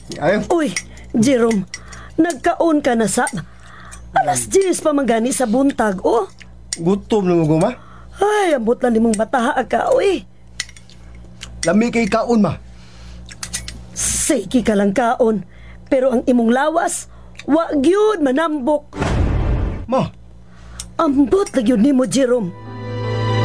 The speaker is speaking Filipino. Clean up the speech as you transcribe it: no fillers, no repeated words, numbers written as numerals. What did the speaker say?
Ay, Uy, Jerome, nagkaon ka na sa... Alas 10 pa magani sa buntag, oh. gutom na mo, ma. Ay, ambot lang nimong bataha ka, uy. Lami kay kaon, ma. Siki ka lang kaon. Pero ang imong lawas, wag yun manambok. Ma, Ambot lang yun ni mo, Jerome.